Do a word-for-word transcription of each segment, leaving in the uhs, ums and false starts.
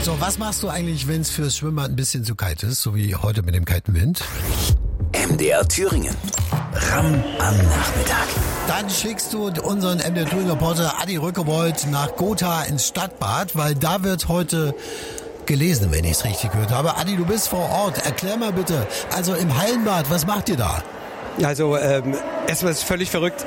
So, was machst du eigentlich, wenn es fürs Schwimmbad ein bisschen zu kalt ist, so wie heute mit dem kalten Wind? M D R Thüringen. Ram am Nachmittag. Dann schickst du unseren M D R Thüringen Reporter Adi Rückebold nach Gotha ins Stadtbad, weil da wird heute gelesen, wenn ich es richtig gehört habe. Adi, du bist vor Ort. Erklär mal bitte, also im Hallenbad, was macht ihr da? Also ähm, erstmal ist es völlig verrückt.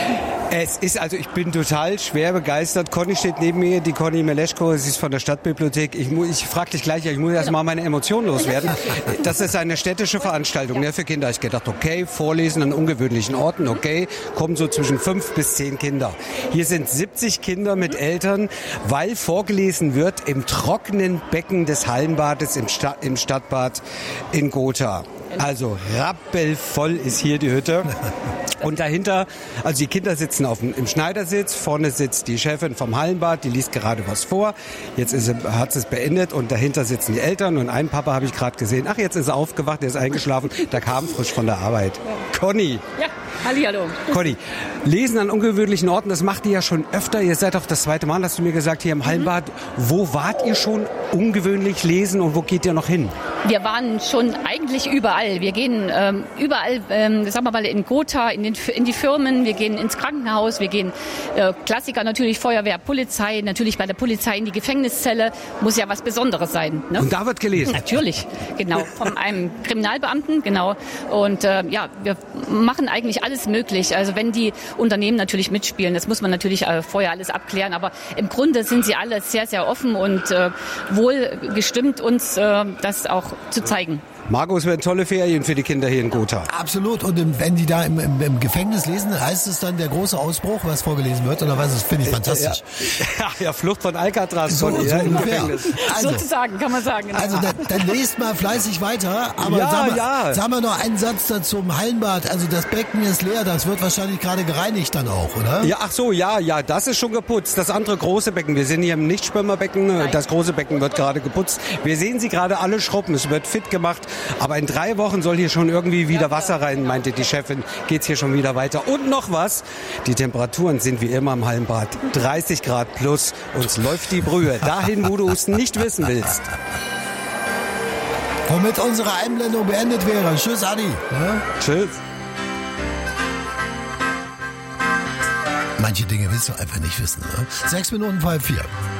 Es ist, also ich bin total schwer begeistert. Conny steht neben mir, die Conny Meleschko, sie ist von der Stadtbibliothek. Ich, mu- ich frage dich gleich, ich muss erst mal meine Emotionen loswerden. Das ist eine städtische Veranstaltung, ne, für Kinder. Ich gedacht, okay, Vorlesen an ungewöhnlichen Orten, okay, kommen so zwischen fünf bis zehn Kinder. Hier sind siebzig Kinder mit Eltern, weil vorgelesen wird im trockenen Becken des Hallenbades im, Sta- im Stadtbad in Gotha. Also rappelvoll ist hier die Hütte. Und dahinter, also die Kinder sitzen auf dem, im Schneidersitz, vorne sitzt die Chefin vom Hallenbad, die liest gerade was vor. Jetzt ist sie, hat sie es beendet und dahinter sitzen die Eltern und einen Papa habe ich gerade gesehen. Ach, jetzt ist er aufgewacht, der ist eingeschlafen, der kam frisch von der Arbeit. Conny. Ja, hallihallo. Conny, Lesen an ungewöhnlichen Orten, das macht ihr ja schon öfter. Ihr seid auch das zweite Mal, hast du mir gesagt, hier im Hallenbad. Mhm. Wo wart ihr schon ungewöhnlich lesen und wo geht ihr noch hin? Wir waren schon eigentlich überall. Wir gehen ähm, überall, ähm, sagen wir mal, in Gotha, in, den, in die Firmen, wir gehen ins Krankenhaus, wir gehen, äh, Klassiker natürlich, Feuerwehr, Polizei, natürlich bei der Polizei in die Gefängniszelle. Muss ja was Besonderes sein. Ne? Und da wird gelesen? Natürlich, genau. Von einem Kriminalbeamten, genau. Und äh, ja, wir machen eigentlich alles möglich. Also wenn die Unternehmen natürlich mitspielen, das muss man natürlich äh, vorher alles abklären. Aber im Grunde sind sie alle sehr, sehr offen und äh, wohl gestimmt, uns äh, das auch zu zeigen. Marco, es werden tolle Ferien für die Kinder hier in Gotha. Absolut. Und im, wenn die da im, im, im Gefängnis lesen, heißt es dann der große Ausbruch, was vorgelesen wird? Oder was? Das finde ich fantastisch. Ja, ja, Flucht von Alcatraz. So, von, so ja, ungefähr. Also, sozusagen, kann man sagen. Genau. Also dann, dann lest mal fleißig weiter. Aber ja, sag, mal, ja. sag mal noch einen Satz dazu zum Hallenbad. Also das Becken ist leer, das wird wahrscheinlich gerade gereinigt dann auch, oder? Ja, ach so, ja, ja, das ist schon geputzt. Das andere große Becken, wir sind hier im Nichtschwimmerbecken, Nein. Das große Becken wird gerade geputzt. Wir sehen sie gerade alle schrubben, es wird fit gemacht. Aber in drei Wochen soll hier schon irgendwie wieder Wasser rein, meinte die Chefin, geht's hier schon wieder weiter. Und noch was, die Temperaturen sind wie immer im Hallenbad dreißig Grad plus, uns läuft die Brühe dahin, wo du es nicht wissen willst. Womit unsere Einblendung beendet wäre. Tschüss, Adi. Ja? Tschüss. Manche Dinge willst du einfach nicht wissen. Ne? Sechs Minuten vor halb vier.